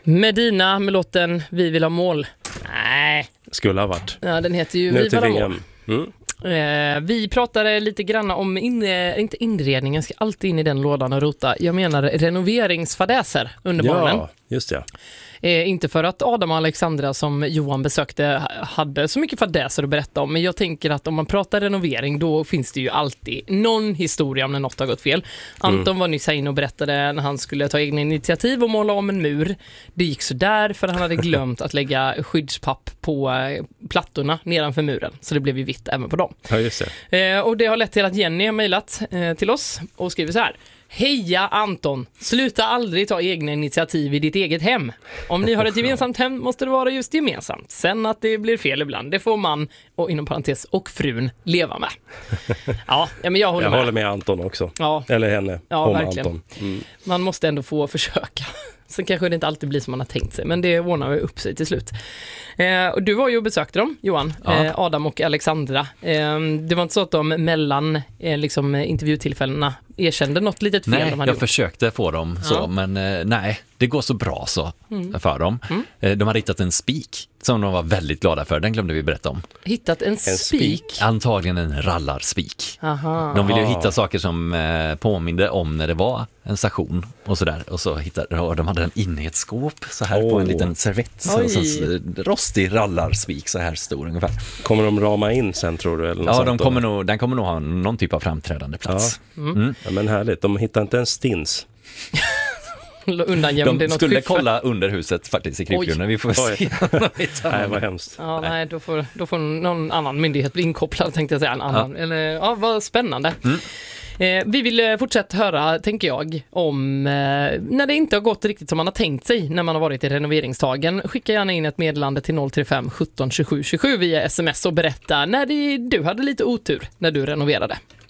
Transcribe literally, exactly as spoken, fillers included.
Medina med låten Vi vill ha mål. Nej. Skulle ha varit. Ja, den heter ju Nu Vi vill ha till mål. Mm. Eh, vi pratade lite grann om, in, inte inredningen, ska alltid in i den lådan och rota. Jag menar renoveringsfadäser under morgonen. Ja, just det. Eh, inte för att Adam och Alexandra som Johan besökte hade så mycket fadäser att berätta om, men jag tänker att om man pratar renovering då finns det ju alltid någon historia om när något har gått fel. Anton mm. var nyss här inne och berättade när han skulle ta egna initiativ och måla om en mur. Det gick så där för han hade glömt att lägga skyddspapp på plattorna nedanför muren, så det blev ju vitt även på dem. Ja, just det. Eh, och det har lett till att Jenny har mejlat eh, till oss och skriver så här: Heja Anton, sluta aldrig ta egna initiativ i ditt eget hem. Om ni har ett gemensamt hem måste det vara just gemensamt. Sen att det blir fel ibland, det får man, och inom parentes, och frun leva med. Ja, men jag håller jag med. håller med Anton också. Ja. Eller henne. Ja, om verkligen. Anton. Mm. Man måste ändå få försöka. Sen kanske det inte alltid blir som man har tänkt sig, men det ordnar ju upp sig till slut. Eh, och du var ju och besökte dem, Johan, ja. eh, Adam och Alexandra. Eh, det var inte så att de mellan eh, liksom, intervjutillfällena erkände något litet fel nej, de hade jag gjort. försökte få dem så, ja. men eh, nej, det går så bra så mm. för dem. Mm. Eh, de har hittat en spik som de var väldigt glada för, den glömde vi berätta om. Hittat en, en spik? Antagligen en rallarspik. Aha. De ville ju hitta saker som eh, påminde om när det var en station och sådär. Och så hittade och de hade den inne i ett skåp så här oh. på en liten servett. Så, så, så, rostig rallarspik så här stor ungefär. Kommer de rama in sen tror du? Eller något ja, de kommer då? nog, den kommer nog ha någon typ av framträdande plats. Ja. Mm. Mm. Ja, men härligt. De hittar inte en stins. Undan de skulle skyffel. kolla under huset faktiskt i krypgrunden. Vi får se. Nej, vad hemskt. Ja, nej, då får, då får någon annan myndighet bli inkopplad, tänkte jag säga. En annan. Ja. Eller, ja, vad spännande. Mm. Eh, vi vill fortsätta höra, tänker jag, om eh, när det inte har gått riktigt som man har tänkt sig när man har varit i renoveringstagen. Skicka gärna in ett meddelande till noll tre fem sjutton tjugosju tjugosju via sms och berätta när det, du hade lite otur när du renoverade.